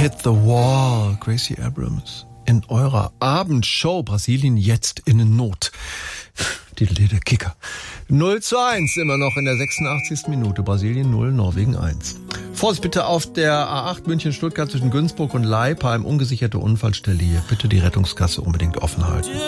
Hit the Wall, Gracie Abrams. In eurer Abendshow Brasilien jetzt in Not. Der Kicker. 0:1 immer noch in der 86. Minute. Brasilien 0, Norwegen 1. Vorsicht bitte auf der A8 München-Stuttgart zwischen Günzburg und Leipheim. Ungesicherte Unfallstelle hier. Bitte die Rettungskasse unbedingt offen halten.